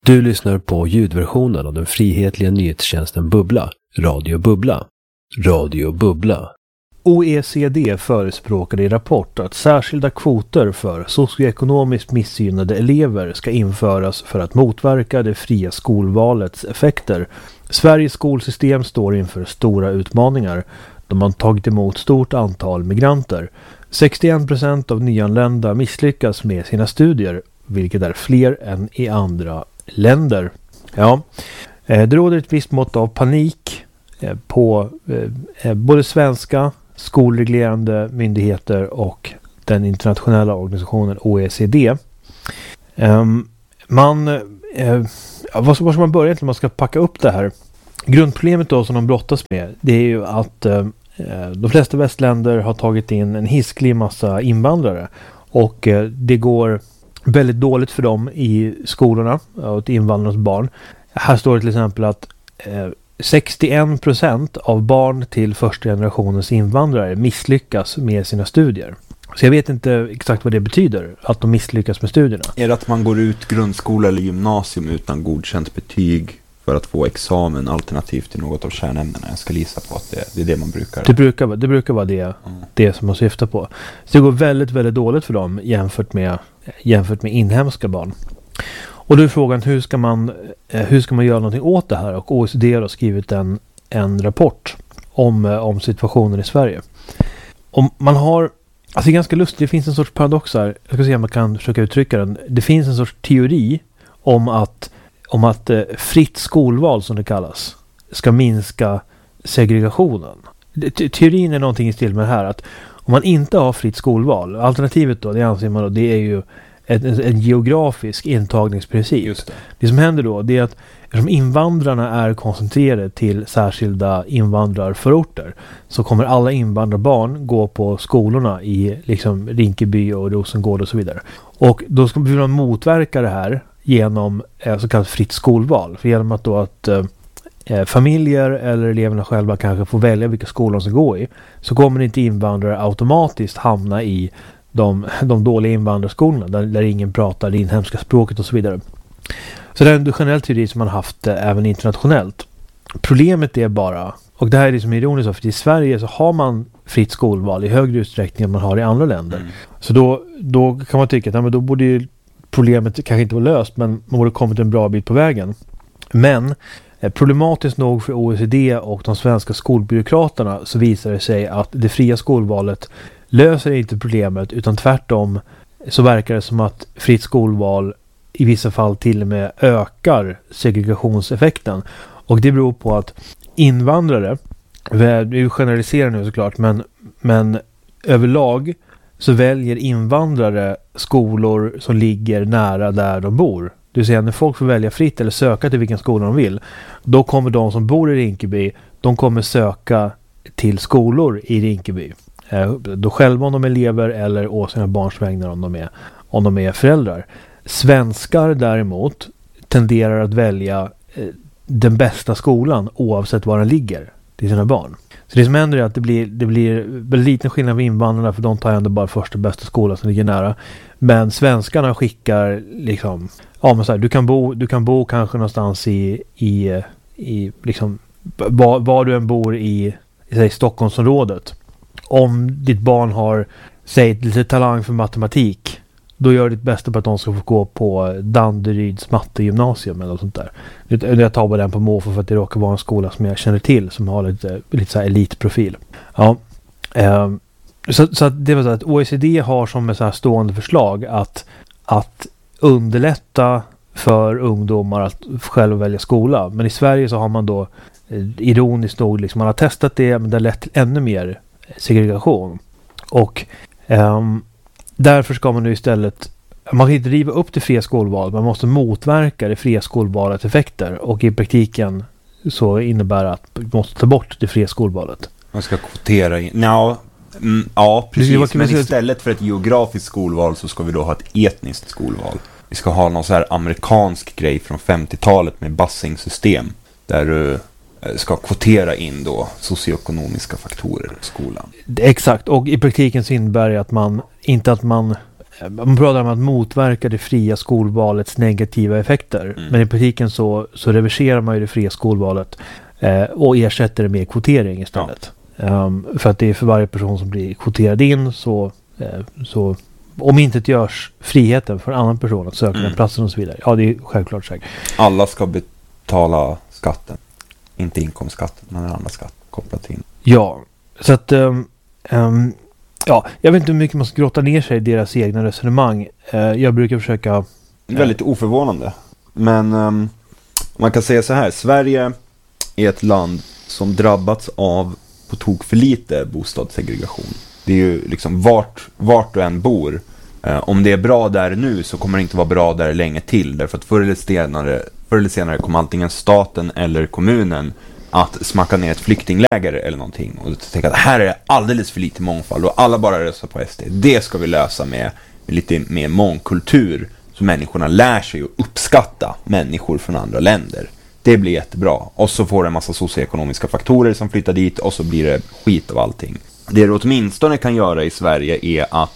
Du lyssnar på ljudversionen av den frihetliga nyhetstjänsten Bubbla, Radio Bubbla. Radio Bubbla. OECD förespråkade i rapport att särskilda kvoter för socioekonomiskt missgynnade elever ska införas för att motverka det fria skolvalets effekter. Sveriges skolsystem står inför stora utmaningar. De har tagit emot stort antal migranter. 61% av nyanlända misslyckas med sina studier, vilket är fler än i andra länder. Ja, det råder ett visst mått av panik på både svenska skolreglerande myndigheter och den internationella organisationen OECD. Var ska man börja när man ska packa upp det här? Grundproblemet då som de brottas med, det är ju att de flesta västländer har tagit in en hisklig massa invandrare och det går väldigt dåligt för dem i skolorna och invandrarnas barn. Här står det till exempel att 61% av barn till första generationens invandrare misslyckas med sina studier. Så jag vet inte exakt vad det betyder, att de misslyckas med studierna. Är det att man går ut grundskola eller gymnasium utan godkänt betyg för att få examen alternativt till något av kärnämnena? Jag ska gissa på att det är det man brukar. Det brukar vara det som man syftar på. Så det går väldigt, väldigt dåligt för dem jämfört med inhemska barn. Och då är frågan, hur ska man göra någonting åt det här? Och OECD har skrivit en rapport om situationen i Sverige. Om man har, alltså det är ganska lustigt, det finns en sorts paradox här. Jag ska se om man kan försöka uttrycka den. Det finns en sorts teori om att fritt skolval, som det kallas, ska minska segregationen. Teorin är någonting i stil med det här, att om man inte har fritt skolval, alternativet då, det anser man då, det är ju en geografisk intagningsprincip. Just det som händer då, det är att eftersom invandrarna är koncentrerade till särskilda invandrarförorter, så kommer alla invandrarbarn gå på skolorna i liksom Rinkeby och Rosengård och så vidare. Och då ska man motverka det här genom så kallat fritt skolval. För genom att familjer eller eleverna själva kanske får välja vilka skolor de ska gå i, så kommer inte invandrare automatiskt hamna i de dåliga invandrarskolorna där ingen pratar det inhemska språket och så vidare. Så det är en generell teori som man haft även internationellt. Problemet är bara, och det här är liksom ironiskt, för i Sverige så har man fritt skolval i högre utsträckning än man har i andra länder. Så då kan man tycka att då borde ju problemet kanske inte vara löst, men man borde kommit en bra bit på vägen. Men problematiskt nog för OECD och de svenska skolbyråkraterna så visar det sig att det fria skolvalet löser inte problemet, utan tvärtom så verkar det som att fritt skolval i vissa fall till och med ökar segregationseffekten. Och det beror på att invandrare, vi generaliserar nu såklart, men överlag så väljer invandrare skolor som ligger nära där de bor. Det vill säga, när folk får välja fritt eller söka till vilken skola de vill, då kommer de som bor i Rinkeby, de kommer söka till skolor i Rinkeby. Då själva om de är elever eller å sina barns vägnar om de är föräldrar. Svenskar däremot tenderar att välja den bästa skolan oavsett var den ligger till sina barn. Så det som händer är att det blir väldigt liten skillnad med invandrarna, för de tar ändå bara första bästa skolan som ligger nära. Men svenskarna skickar liksom, ja men så här, du kan bo kanske någonstans i liksom var du än bor i Stockholmsområdet. Om ditt barn har, säg, lite talang för matematik, då gör ditt bästa på att de ska få gå på Danderyds mattegymnasium eller något sånt där. Jag tar bara den på måfå för att det råkar vara en skola som jag känner till som har lite så här elitprofil. Ja. Så det var så att OECD har som ett så här stående förslag att underlätta för ungdomar att själva välja skola. Men i Sverige så har man då ironiskt nog liksom, man har testat det, men det har lett till ännu mer segregation. Och därför ska man nu istället, man kan inte riva upp det fria skolvalet, man måste motverka det fria skolvalets effekter, och i praktiken så innebär att man måste ta bort det fria skolvalet. Man ska kvotera in. Ja, precis. Men istället för ett geografiskt skolval så ska vi då ha ett etniskt skolval. Vi ska ha någon så här amerikansk grej från 50-talet med bussing-system där du ska kvotera in då socioekonomiska faktorer i skolan. Exakt, och i praktiken så innebär det att man man pratar om att motverka det fria skolvalets negativa effekter. Men i praktiken så reverserar man ju det fria skolvalet och ersätter det med kvotering istället. För att det är för varje person som blir kvoterad in så om inte görs friheten för en annan person att söka den platsen och så vidare. Ja, det är självklart säkert. Alla ska betala skatten. Inte inkomstskatten, men en annan skatt kopplat in. Ja, så att jag vet inte hur mycket man ska grotta ner sig i deras egna resonemang. Jag brukar försöka... Väldigt oförvånande. Men man kan säga så här. Sverige är ett land som drabbats av på tok för lite bostadssegregation. Det är ju liksom vart du än bor. Om det är bra där nu så kommer det inte vara bra där länge till. Därför att förr eller senare kommer antingen staten eller kommunen att smacka ner ett flyktingläger eller någonting. Och tänka att här är det alldeles för lite mångfald och alla bara röstar på SD. Det ska vi lösa med lite mer mångkultur. Så människorna lär sig att uppskatta människor från andra länder. Det blir jättebra. Och så får det en massa socioekonomiska faktorer som flyttar dit och så blir det skit av allting. Det du åtminstone kan göra i Sverige är att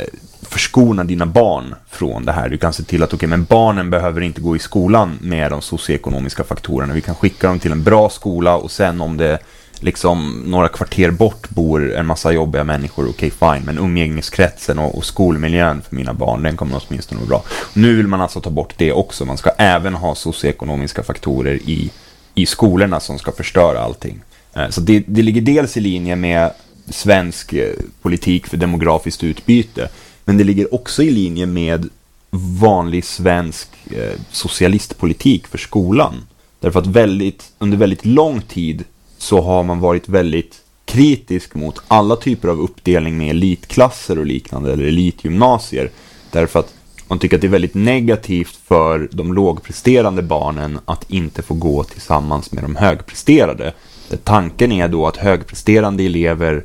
förskona dina barn från det här. Du kan se till att men barnen behöver inte gå i skolan med de socioekonomiska faktorerna. Vi kan skicka dem till en bra skola och sen om det liksom några kvarter bort bor en massa jobbiga människor, okej, fine. Men umgängeskretsen och skolmiljön för mina barn, den kommer åtminstone vara bra. Nu vill man alltså ta bort det också. Man ska även ha socioekonomiska faktorer i skolorna som ska förstöra allting. Så det ligger dels i linje med svensk politik för demografiskt utbyte, men det ligger också i linje med vanlig svensk socialistpolitik för skolan. Därför att under väldigt lång tid så har man varit väldigt kritisk mot alla typer av uppdelning med elitklasser och liknande, eller elitgymnasier. Därför att man tycker att det är väldigt negativt för de lågpresterande barnen att inte få gå tillsammans med de högpresterade. Tanken är då att högpresterande elever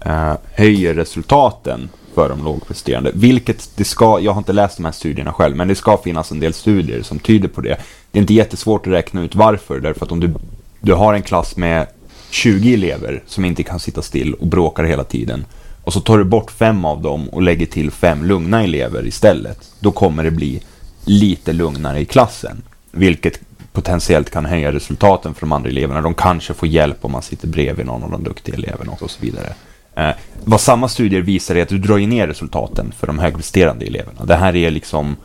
höjer resultaten för de lågpresterande. Vilket det ska, jag har inte läst de här studierna själv, men det ska finnas en del studier som tyder på det. Det är inte jättesvårt att räkna ut varför. Därför att om du har en klass med 20 elever som inte kan sitta still och bråkar hela tiden, och så tar du bort 5 av dem och lägger till 5 lugna elever istället, då kommer det bli lite lugnare i klassen. Vilket potentiellt kan höja resultaten för de andra eleverna. De kanske får hjälp om man sitter bredvid någon av de duktiga eleverna och så vidare. Vad samma studier visar är att du drar ner resultaten för de högpresterande eleverna. Det här är liksom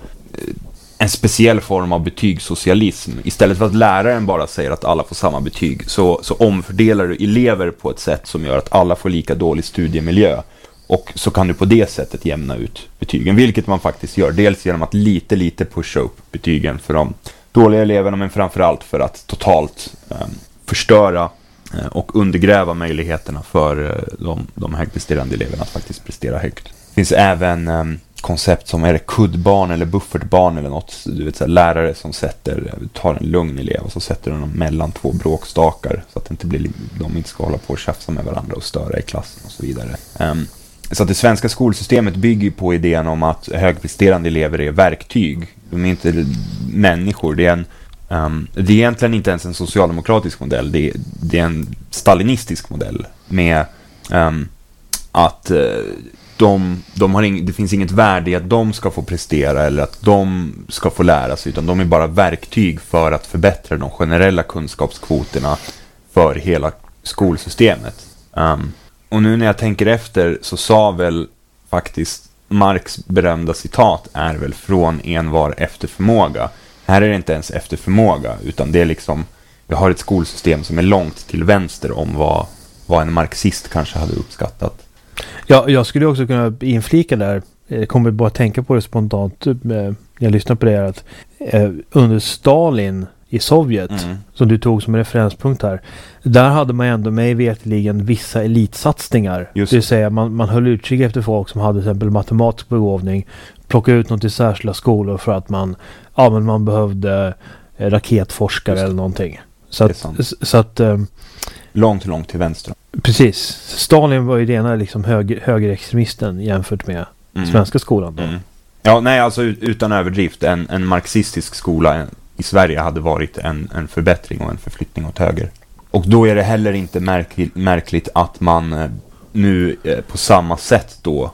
en speciell form av betygssocialism. Istället för att läraren bara säger att alla får samma betyg, så omfördelar du elever på ett sätt som gör att alla får lika dålig studiemiljö. Och så kan du på det sättet jämna ut betygen, vilket man faktiskt gör. Dels genom att lite pusha upp betygen för de dåliga eleverna, men framförallt för att totalt förstöra och undergräva möjligheterna för de högpresterande eleverna att faktiskt prestera högt. Det finns även koncept som är det kuddbarn eller buffertbarn eller något. Du vet, så här, lärare som tar en lugn elev och så sätter de mellan 2 bråkstakar så att de inte ska hålla på och tjafsa med varandra och störa i klassen och så vidare. Så att det svenska skolsystemet bygger på idén om att högpresterande elever är verktyg. De är inte människor. Det är egentligen inte ens en socialdemokratisk modell. Det är en stalinistisk modell med att det finns inget värde i att de ska få prestera eller att de ska få lära sig, utan de är bara verktyg för att förbättra de generella kunskapskvoterna för hela skolsystemet. Och nu när jag tänker efter så sa väl faktiskt Marx berömda citat är väl från envar efter förmåga. Här är det inte ens efter förmåga, utan det är liksom, vi har ett skolsystem som är långt till vänster om vad en marxist kanske hade uppskattat. Ja, jag skulle också kunna inflika där. Jag kommer bara att tänka på det spontant när jag lyssnar på det, att under Stalin i Sovjet, som du tog som en referenspunkt här, där hade man ändå mig vetligen vissa elitsatsningar. Just. Det vill säga man höll utkik efter folk som hade till exempel matematisk begåvning, plockade ut något till särskilda skolor för att man behövde raketforskare eller någonting. Så att långt till vänster. Precis. Stalin var ju rena liksom högerextremisten jämfört med svenska skolan då. Ja, nej, alltså utan överdrift, en marxistisk skola i Sverige hade varit en förbättring och en förflyttning åt höger. Och då är det heller inte märkligt att man nu på samma sätt då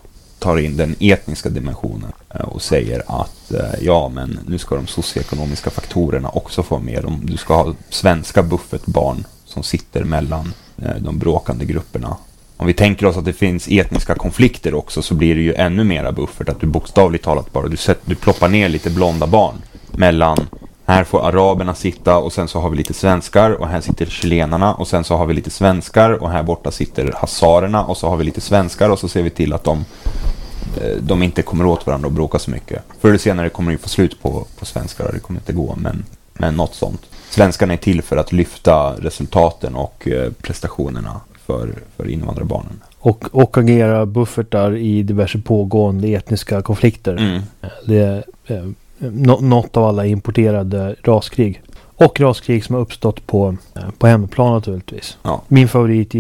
tar in den etniska dimensionen och säger att ja, men nu ska de socioekonomiska faktorerna också få med. Du ska ha svenska buffertbarn som sitter mellan de bråkande grupperna. Om vi tänker oss att det finns etniska konflikter också, så blir det ju ännu mera buffert, att du bokstavligt talat bara du ploppar ner lite blonda barn mellan. Här får araberna sitta och sen så har vi lite svenskar och här sitter chilenarna och sen så har vi lite svenskar och här borta sitter hassarerna och så har vi lite svenskar och så ser vi till att de inte kommer åt varandra och bråkar så mycket. Förr eller senare kommer det få slut på svenskar, det kommer inte gå, men något sånt. Svenskarna är till för att lyfta resultaten och prestationerna för invandrarbarnen. Och agera buffertar i diverse pågående etniska konflikter. Det är något av alla importerade raskrig. Och raskrig som har uppstått på hemmaplan naturligtvis. Ja. Min favorit